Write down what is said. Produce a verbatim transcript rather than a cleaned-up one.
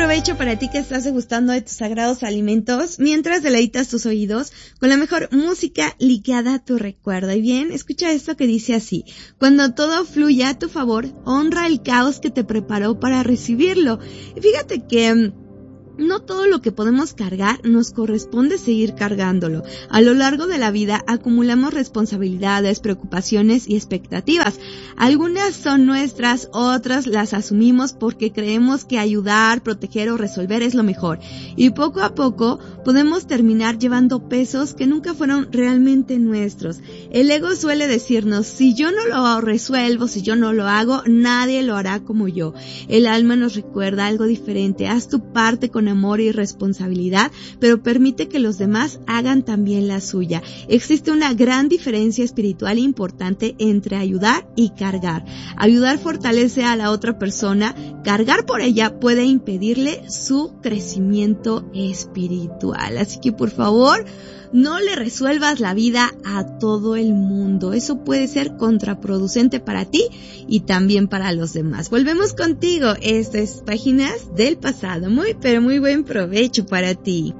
provecho para ti que estás degustando de tus sagrados alimentos mientras deleitas tus oídos con la mejor música ligada a tu recuerdo. Y bien, escucha esto que dice así: cuando todo fluya a tu favor, honra el caos que te preparó para recibirlo. Y fíjate que no todo lo que podemos cargar nos corresponde seguir cargándolo. A lo largo de la vida acumulamos responsabilidades, preocupaciones y expectativas. Algunas son nuestras, otras las asumimos porque creemos que ayudar, proteger o resolver es lo mejor. Y poco a poco podemos terminar llevando pesos que nunca fueron realmente nuestros. El ego suele decirnos: si yo no lo resuelvo, si yo no lo hago, nadie lo hará como yo. El alma nos recuerda algo diferente: haz tu parte con amor y responsabilidad, pero permite que los demás hagan también la suya. Existe una gran diferencia espiritual importante entre ayudar y cargar. Ayudar fortalece a la otra persona, cargar por ella puede impedirle su crecimiento espiritual. Así que por favor, no le resuelvas la vida a todo el mundo. Eso puede ser contraproducente para ti y también para los demás. Volvemos contigo. Esto es Páginas del Pasado. Muy, pero muy buen provecho para ti.